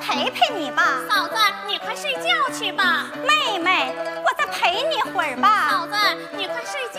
陪陪你吧。 嫂子，你快睡觉去吧。 妹妹，我再陪你会儿吧。 嫂子，你快睡觉